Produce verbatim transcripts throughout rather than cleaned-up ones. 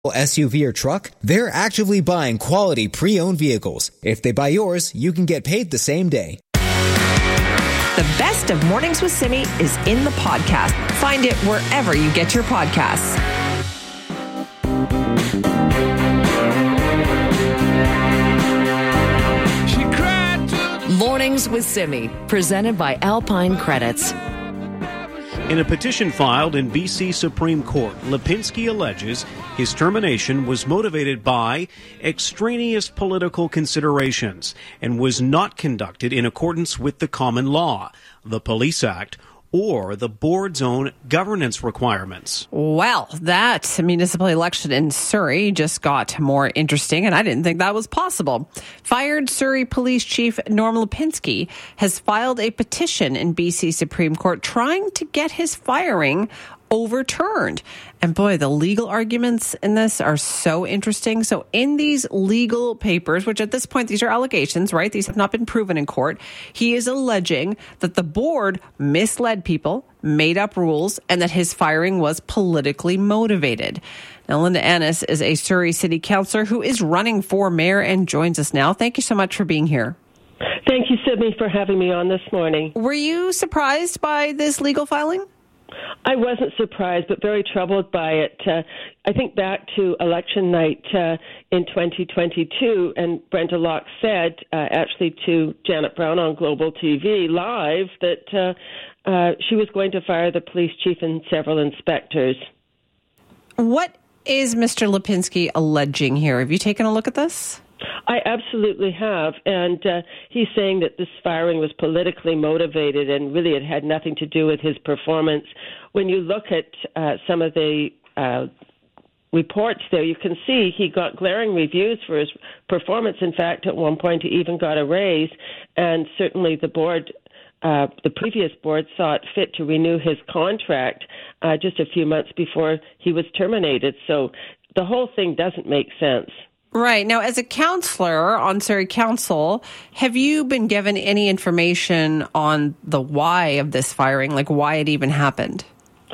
S U V or truck, they're actively buying quality pre-owned vehicles. If they buy yours, you can get paid the same day. The best of Mornings with Simi is in the podcast. Find it wherever you get your podcasts. Mornings with Simi, presented by Alpine Credits. In a petition filed in B C Supreme Court, Lipinski alleges his termination was motivated by extraneous political considerations and was not conducted in accordance with the common law, the Police Act, or the board's own governance requirements. Well, that municipal election in Surrey just got more interesting, and I didn't think that was possible. Fired Surrey Police Chief Norm Lipinski has filed a petition in B C Supreme Court trying to get his firing overturned. And boy, the legal arguments in this are so interesting. So in these legal papers, which at this point, these are allegations, right? These have not been proven in court. He is alleging that the board misled people, made up rules, and that his firing was politically motivated. Now, Linda Annis is a Surrey City Councillor who is running for mayor and joins us now. Thank you so much for being here. Thank you, Sydney, for having me on this morning. Were you surprised by this legal filing? I wasn't surprised, but very troubled by it. Uh, I think back to election night uh, in twenty twenty-two, and Brenda Locke said, uh, actually to Janet Brown on Global T V live, that uh, uh, she was going to fire the police chief and several inspectors. What is Mister Lipinski alleging here? Have you taken a look at this? I absolutely have, and uh, he's saying that this firing was politically motivated and really it had nothing to do with his performance. When you look at uh, some of the uh, reports there, you can see he got glaring reviews for his performance. In fact, at one point he even got a raise, and certainly the board Uh, the previous board saw it fit to renew his contract uh, just a few months before he was terminated. So the whole thing doesn't make sense. Right. Now, as a councillor on Surrey Council, have you been given any information on the why of this firing, like why it even happened?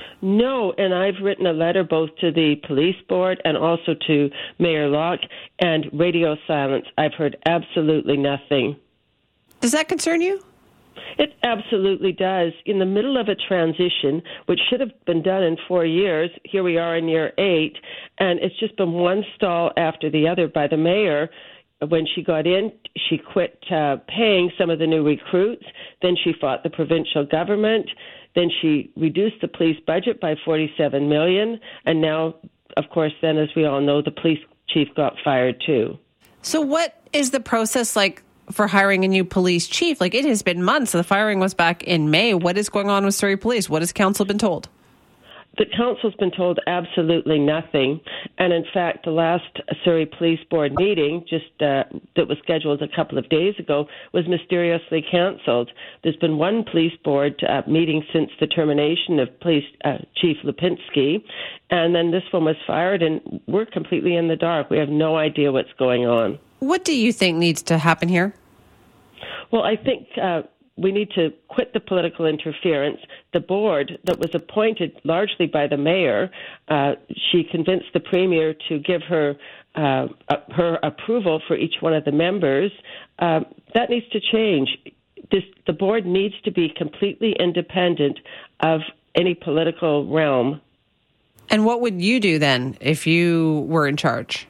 No, and I've written a letter both to the police board and also to Mayor Locke, and radio silence. I've heard absolutely nothing. Does that concern you? It absolutely does. In the middle of a transition, which should have been done in four years, here we are in year eight, and it's just been one stall after the other by the mayor. When she got in, she quit uh, paying some of the new recruits. Then she fought the provincial government. Then she reduced the police budget by forty-seven million dollars. And now, of course, then, as we all know, the police chief got fired too. So what is the process like for hiring a new police chief? Like, it has been months. The firing was back in May. What is going on with Surrey Police? What has council been told? The council's been told absolutely nothing. And in fact, the last Surrey Police Board meeting, just uh, that was scheduled a couple of days ago, was mysteriously cancelled. There's been one police board uh, meeting since the termination of Police uh, Chief Lipinski, and then this one was fired, and we're completely in the dark. We have no idea what's going on. What do you think needs to happen here? Well, I think uh, we need to quit the political interference. The board that was appointed largely by the mayor, uh, she convinced the premier to give her uh, uh, her approval for each one of the members. Uh, that needs to change. This, the board needs to be completely independent of any political realm. And what would you do then if you were in charge?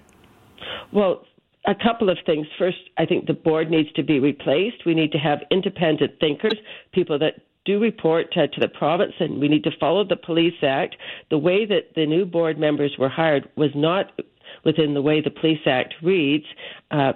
Well, a couple of things. First, I think the board needs to be replaced. We need to have independent thinkers, people that do report uh, to the province, and we need to follow the Police Act. The way that the new board members were hired was not within the way the Police Act reads. Uh,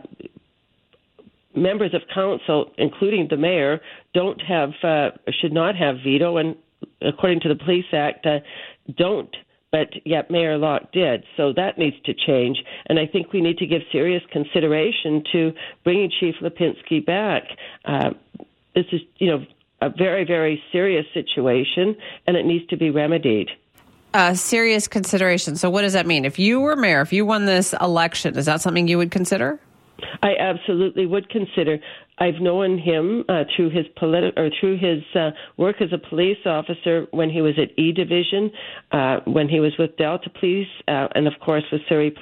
members of council, including the mayor, don't have, uh, should not have veto, and according to the Police Act, uh, don't. But yet Mayor Locke did. So that needs to change. And I think we need to give serious consideration to bringing Chief Lipinski back. Uh, this is, you know, a very, very serious situation, and it needs to be remedied. Uh, serious consideration. So what does that mean? If you were mayor, if you won this election, is that something you would consider? I absolutely would consider. I've known him uh, through his politi- or through his uh, work as a police officer when he was at E Division, uh, when he was with Delta Police, uh, and of course with Surrey